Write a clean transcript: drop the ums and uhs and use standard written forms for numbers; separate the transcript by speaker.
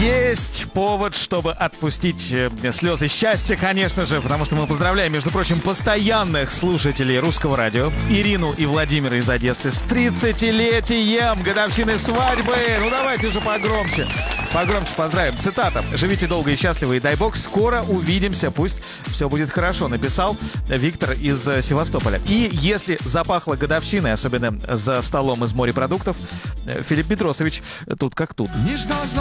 Speaker 1: Есть повод, чтобы отпустить слезы счастья, конечно же, потому что мы поздравляем, между прочим, постоянных слушателей Русского радио Ирину и Владимира из Одессы с 30-летием годовщины свадьбы. Ну давайте уже погромче. Погромче поздравим. Цитата. «Живите долго и счастливо, и дай бог, скоро увидимся, пусть все будет хорошо», написал Виктор из Севастополя. И если запахло годовщиной, особенно за столом из морепродуктов, Филипп Петросович тут как тут.